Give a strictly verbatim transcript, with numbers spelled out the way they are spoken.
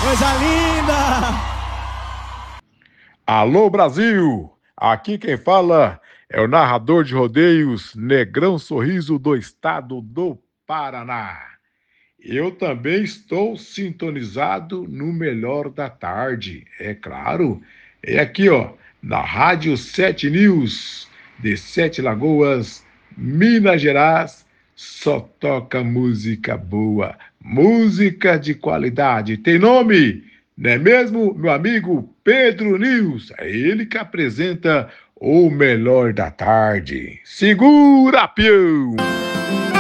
Coisa linda! Alô, Brasil! Aqui quem fala é o narrador de rodeios Negrão Sorriso do estado do Paraná. Eu também estou sintonizado no Melhor da Tarde, é claro. É aqui, ó, na Rádio Sete News, de Sete Lagoas, Minas Gerais, só toca música boa, música de qualidade. Tem nome, não é mesmo, meu amigo Pedro News? É ele que apresenta o Melhor da Tarde. Segura, peão!